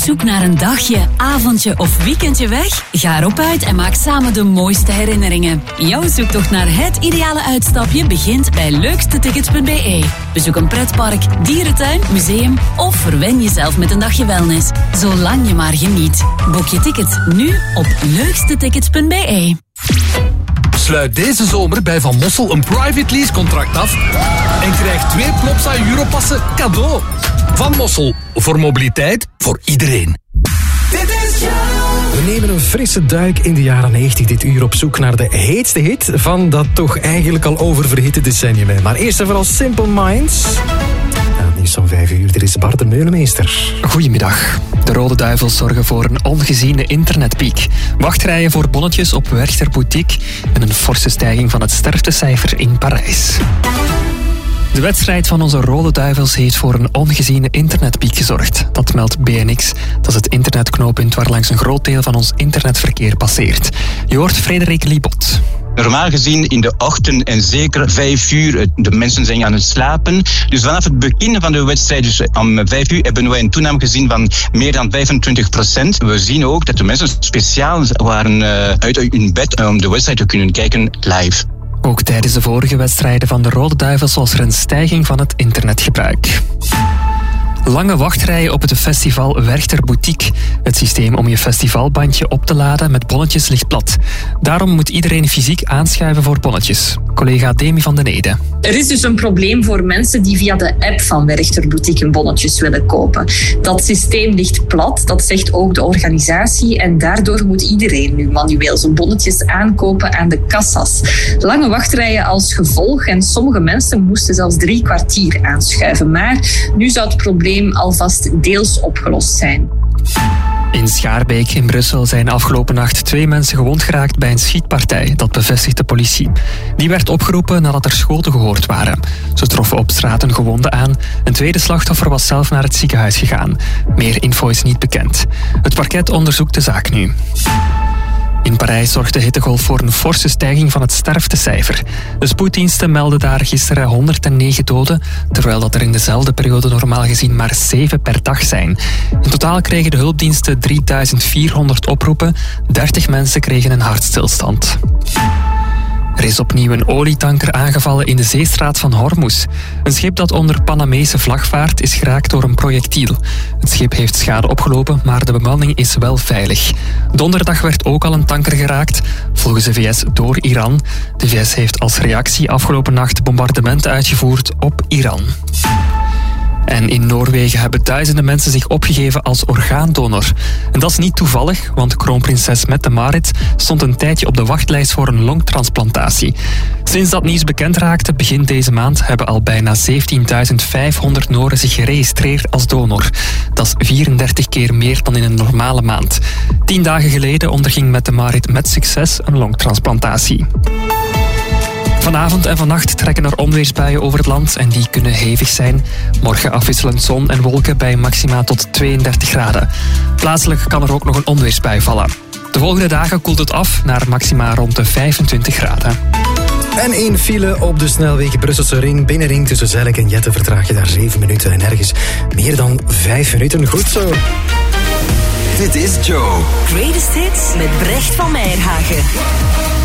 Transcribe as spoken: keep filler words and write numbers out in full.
zoek naar een dagje, avondje of weekendje weg? Ga erop uit en maak samen de mooiste herinneringen. Jouw zoektocht naar het ideale uitstapje begint bij leukste tickets punt b e. Bezoek een pretpark, dierentuin, museum of verwen jezelf met een dagje wellness. Zolang je maar geniet. Boek je tickets nu op leukste tickets punt b e. Sluit deze zomer bij Van Mossel een private lease contract af en krijg twee Plopsa Europassen cadeau. Van Mossel, voor mobiliteit, voor iedereen. We nemen een frisse duik in de jaren negentig dit uur op zoek naar de heetste hit van dat toch eigenlijk al oververhitte decennium. Maar eerst en vooral Simple Minds. Ja, het nieuws om vijf uur, er is Bart de Meulemeester. Goedemiddag. De Rode Duivels zorgen voor een ongeziene internetpiek. Wachtrijen voor bonnetjes op Werchter Boutique en een forse stijging van het sterftecijfer in Parijs. De wedstrijd van onze Rode Duivels heeft voor een ongeziene internetpiek gezorgd. Dat meldt B N X. Dat is het internetknooppunt waar langs een groot deel van ons internetverkeer passeert. Je hoort Frederik Liebot. Normaal gezien in de ochtend en zeker vijf uur, de mensen zijn aan het slapen. Dus vanaf het begin van de wedstrijd, dus om vijf uur, hebben wij een toename gezien van meer dan vijfentwintig procent. We zien ook dat de mensen speciaal waren uh, uit hun bed om de wedstrijd te kunnen kijken live. Ook tijdens de vorige wedstrijden van de Rode Duivels was er een stijging van het internetgebruik. Lange wachtrijen op het festival Werchter Boutique. Het systeem om je festivalbandje op te laden met bonnetjes ligt plat. Daarom moet iedereen fysiek aanschuiven voor bonnetjes. Collega Demi van den Ede. Er is dus een probleem voor mensen die via de app van Werchter Boutique bonnetjes willen kopen. Dat systeem ligt plat, dat zegt ook de organisatie. En daardoor moet iedereen nu manueel zijn bonnetjes aankopen aan de kassas. Lange wachtrijen als gevolg en sommige mensen moesten zelfs drie kwartier aanschuiven. Maar nu zou het probleem alvast deels opgelost zijn. In Schaarbeek in Brussel zijn afgelopen nacht twee mensen gewond geraakt bij een schietpartij. Dat bevestigt de politie. Die werd opgeroepen nadat er schoten gehoord waren. Ze troffen op straat een gewonde aan. Een tweede slachtoffer was zelf naar het ziekenhuis gegaan. Meer info is niet bekend. Het parket onderzoekt de zaak nu. In Parijs zorgde de hittegolf voor een forse stijging van het sterftecijfer. De spoeddiensten melden daar gisteren honderdnegen doden, terwijl dat er in dezelfde periode normaal gezien maar zeven per dag zijn. In totaal kregen de hulpdiensten drieduizend vierhonderd oproepen, dertig mensen kregen een hartstilstand. Er is opnieuw een olietanker aangevallen in de zeestraat van Hormuz. Een schip dat onder Panamese vlag vaart is geraakt door een projectiel. Het schip heeft schade opgelopen, maar de bemanning is wel veilig. Donderdag werd ook al een tanker geraakt, volgens de V S door Iran. De V S heeft als reactie afgelopen nacht bombardementen uitgevoerd op Iran. En in Noorwegen hebben duizenden mensen zich opgegeven als orgaandonor. En dat is niet toevallig, want kroonprinses Mette-Marit stond een tijdje op de wachtlijst voor een longtransplantatie. Sinds dat nieuws bekend raakte, begin deze maand, hebben al bijna zeventienduizend vijfhonderd Noren zich geregistreerd als donor. Dat is vierendertig keer meer dan in een normale maand. Tien dagen geleden onderging Mette-Marit met succes een longtransplantatie. Vanavond en vannacht trekken er onweersbuien over het land en die kunnen hevig zijn. Morgen afwisselend zon en wolken bij maxima tot tweeëndertig graden. Plaatselijk kan er ook nog een onweersbui vallen. De volgende dagen koelt het af naar maxima rond de vijfentwintig graden. En één file op de snelweg Brusselse Ring. Binnenring tussen Zelk en Jette vertraag je daar zeven minuten en ergens meer dan vijf minuten. Goed zo. Dit is Joe. Greatest Hits met Brecht van Meijerhagen.